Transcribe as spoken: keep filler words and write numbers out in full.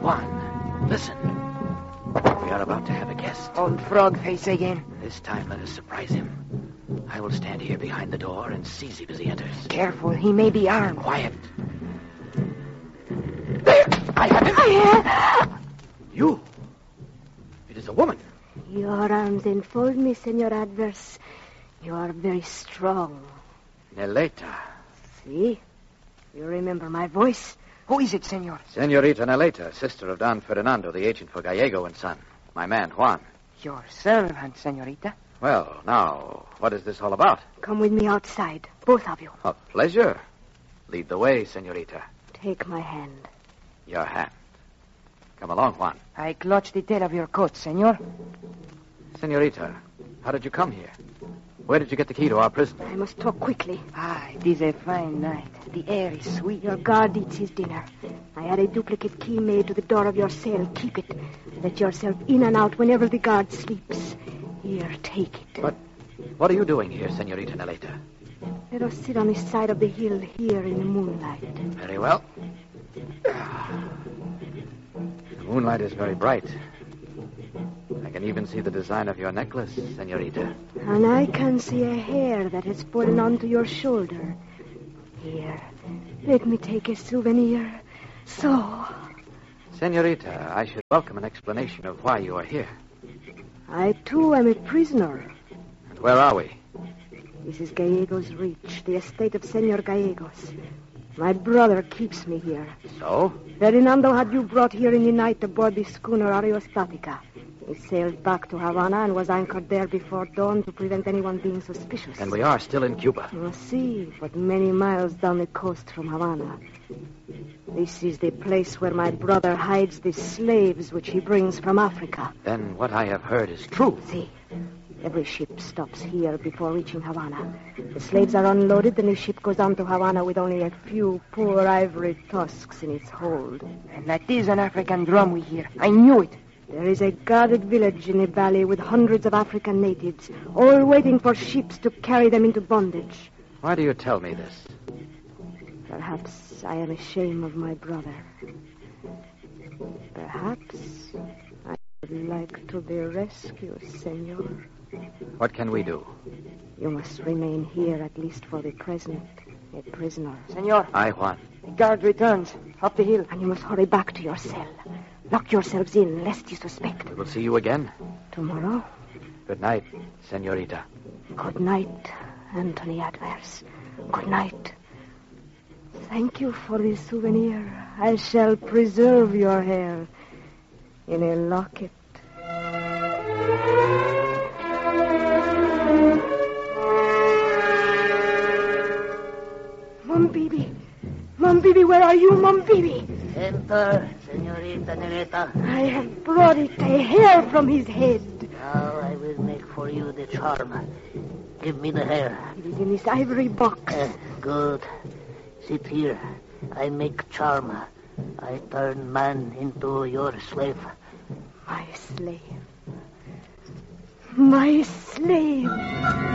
Juan, listen. We are about to have a guest. Old frog face again. This time let us surprise him. I will stand here behind the door and seize him as he enters. Careful, he may be armed. Quiet. There! I have him! I have... You! It is a woman. Your arms enfold me, Senor Adverse. You are very strong. Neleta. See? You remember my voice? Who is it, senor? Senorita Neleta, sister of Don Ferdinando, the agent for Gallego and Son. My man, Juan. Your servant, senorita. Well, now, what is this all about? Come with me outside, both of you. A pleasure. Lead the way, senorita. Take my hand. Your hand. Come along, Juan. I clutch the tail of your coat, senor. Senorita, how did you come here? Where did you get the key to our prison? I must talk quickly. Ah, it is a fine night. The air is sweet. Your guard eats his dinner. I had a duplicate key made to the door of your cell. Keep it. Let yourself in and out whenever the guard sleeps. Here, take it. But what are you doing here, Senorita Neleta? Let us sit on the side of the hill here in the moonlight. Very well. The moonlight is very bright. I can even see the design of your necklace, Senorita. And I can see a hair that has fallen onto your shoulder. Here, let me take a souvenir. So. Senorita, I should welcome an explanation of why you are here. I, too, am a prisoner. And where are we? This is Gallegos Reach, the estate of Senor Gallegos. My brother keeps me here. So? Ferdinando had you brought here in the night aboard the schooner Ariostatica. He sailed back to Havana and was anchored there before dawn to prevent anyone being suspicious. And we are still in Cuba. You see, but many miles down the coast from Havana. This is the place where my brother hides the slaves which he brings from Africa. Then what I have heard is true. See, every ship stops here before reaching Havana. The slaves are unloaded, and the ship goes on to Havana with only a few poor ivory tusks in its hold. And that is an African drum we hear. I knew it. There is a guarded village in the valley with hundreds of African natives, all waiting for ships to carry them into bondage. Why do you tell me this? Perhaps I am ashamed of my brother. Perhaps I would like to be rescued, senor. What can we do? You must remain here, at least for the present, a prisoner. Senor. Aye, Juan. The guard returns. Up the hill. And you must hurry back to your cell. Lock yourselves in, lest you suspect. We will see you again. Tomorrow? Good night, Senorita. Good night, Anthony Adverse. Good night. Thank you for the souvenir. I shall preserve your hair in a locket. Mom Bibi. Mom Bibi, where are you, Mom Bibi? Enter, Senorita Neleta. I have brought it, a hair from his head. Now I will make for you the charm. Give me the hair. It is in this ivory box. Uh, good. Sit here. I make charm. I turn man into your slave. My slave. My slave.